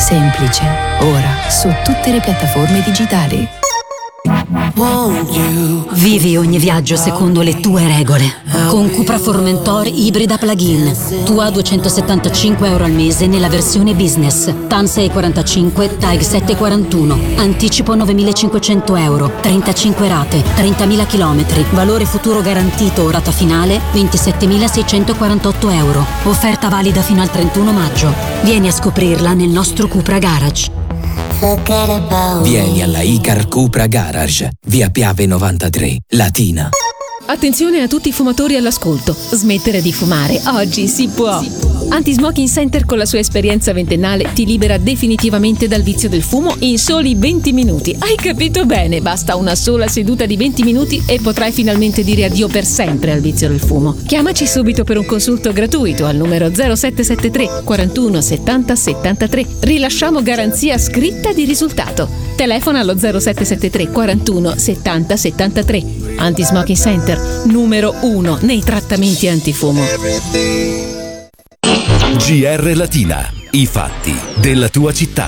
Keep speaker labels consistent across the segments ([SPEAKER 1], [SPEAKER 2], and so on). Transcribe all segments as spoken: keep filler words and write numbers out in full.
[SPEAKER 1] semplice, ora su tutte le piattaforme digitali.
[SPEAKER 2] Vivi ogni viaggio secondo le tue regole. Con Cupra Formentor ibrida plug-in. Tua duecentosettantacinque euro al mese nella versione business. T A N sei quarantacinque, T A E G sette quarantuno. Anticipo novemilacinquecento euro. trentacinque rate, trentamila chilometri. Valore futuro garantito o rata finale ventisettemilaseicentoquarantotto euro. Offerta valida fino al trentuno maggio. Vieni a scoprirla nel nostro Cupra Garage.
[SPEAKER 3] Vieni alla Icar Cupra Garage, via Piave novantatré, Latina.
[SPEAKER 4] Attenzione a tutti i fumatori all'ascolto. Smettere di fumare oggi si può. Anti-Smoking Center con la sua esperienza ventennale ti libera definitivamente dal vizio del fumo in soli venti minuti. Hai capito bene? Basta una sola seduta di venti minuti e potrai finalmente dire addio per sempre al vizio del fumo. Chiamaci subito per un consulto gratuito al numero zero sette sette tre quarantuno settanta settantatré. Rilasciamo garanzia scritta di risultato. Telefona allo zero sette sette tre quarantuno settanta settantatré. Anti-Smoking Center, numero uno nei trattamenti antifumo.
[SPEAKER 5] G R Latina, i fatti della tua città.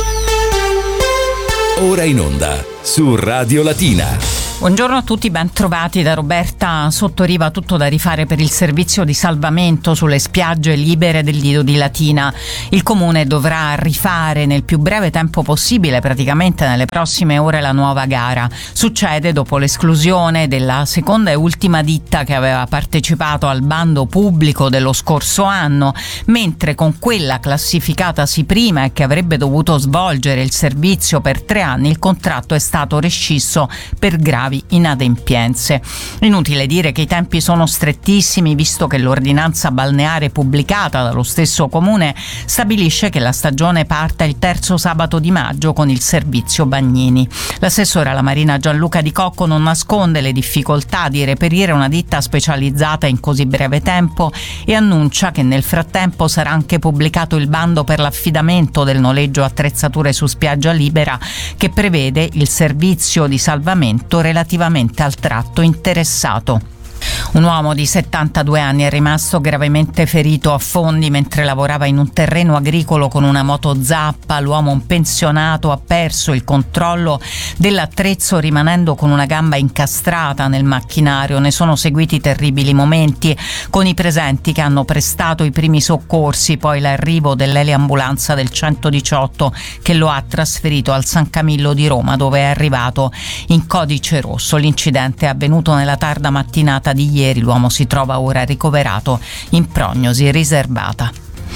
[SPEAKER 5] Ora in onda su Radio Latina.
[SPEAKER 6] Buongiorno a tutti, ben trovati da Roberta Sottoriva. Tutto da rifare per il servizio di salvamento sulle spiagge libere del Lido di Latina. Il comune dovrà rifare nel più breve tempo possibile, praticamente nelle prossime ore, la nuova gara. Succede dopo l'esclusione della seconda e ultima ditta che aveva partecipato al bando pubblico dello scorso anno, mentre con quella classificatasi prima e che avrebbe dovuto svolgere il servizio per tre anni, il contratto è stato rescisso per gravi inadempienze. Inutile dire che i tempi sono strettissimi, visto che l'ordinanza balneare pubblicata dallo stesso comune stabilisce che la stagione parta il terzo sabato di maggio con il servizio bagnini. L'assessore alla Marina Gianluca Di Cocco non nasconde le difficoltà di reperire una ditta specializzata in così breve tempo e annuncia che nel frattempo sarà anche pubblicato il bando per l'affidamento del noleggio attrezzature su spiaggia libera, che prevede il servizio di salvamento relativamente al tratto interessato. Un uomo di settantadue anni è rimasto gravemente ferito a Fondi mentre lavorava in un terreno agricolo con una moto zappa. L'uomo, un pensionato, ha perso il controllo dell'attrezzo rimanendo con una gamba incastrata nel macchinario. Ne sono seguiti terribili momenti, con i presenti che hanno prestato i primi soccorsi, poi l'arrivo dell'eliambulanza del centodiciotto che lo ha trasferito al San Camillo di Roma, dove è arrivato in codice rosso. L'incidente è avvenuto nella tarda mattinata di ieri. L'uomo si trova ora ricoverato in prognosi riservata.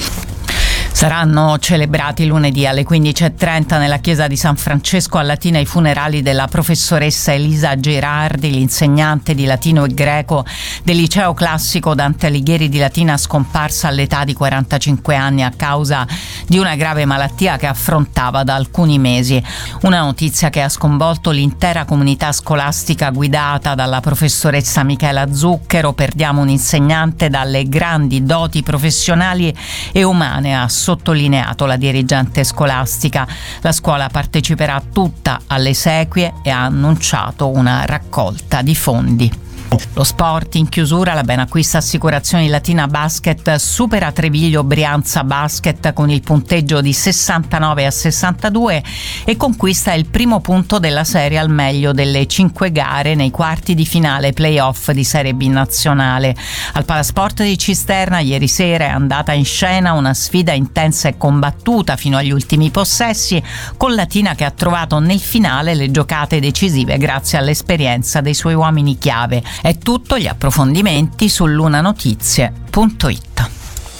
[SPEAKER 6] Saranno celebrati lunedì alle quindici e trenta nella chiesa di San Francesco a Latina i funerali della professoressa Elisa Gerardi, l'insegnante di latino e greco del liceo classico Dante Alighieri di Latina, scomparsa all'età di quarantacinque anni a causa di una grave malattia che affrontava da alcuni mesi. Una notizia che ha sconvolto l'intera comunità scolastica guidata dalla professoressa Michela Zucchero. Perdiamo un insegnante dalle grandi doti professionali e umane, ha sottolineato la dirigente scolastica. La scuola parteciperà tutta alle esequie e ha annunciato una raccolta di fondi. Lo sport in chiusura, la Benacquista Assicurazioni Latina Basket supera Treviglio Brianza Basket con il punteggio di sessantanove a sessantadue e conquista il primo punto della serie al meglio delle cinque gare nei quarti di finale playoff di Serie B nazionale. Al Palasport di Cisterna ieri sera è andata in scena una sfida intensa e combattuta fino agli ultimi possessi, con Latina che ha trovato nel finale le giocate decisive grazie all'esperienza dei suoi uomini chiave. È tutto, gli approfondimenti su lunanotizie punto it.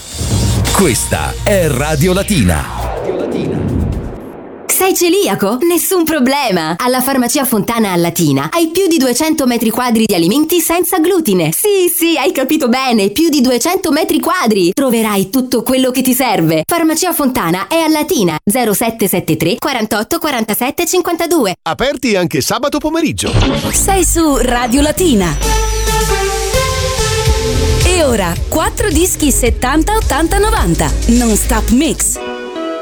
[SPEAKER 5] Questa è Radio Latina.
[SPEAKER 7] Sei celiaco? Nessun problema! Alla Farmacia Fontana a Latina hai più di duecento metri quadri di alimenti senza glutine. Sì, sì, hai capito bene, più di duecento metri quadri. Troverai tutto quello che ti serve. Farmacia Fontana è a Latina, zero sette sette tre quarantotto quarantasette cinquantadue.
[SPEAKER 8] Aperti anche sabato pomeriggio.
[SPEAKER 2] Sei su Radio Latina. E ora, quattro dischi settanta ottanta novanta. Non Stop Mix.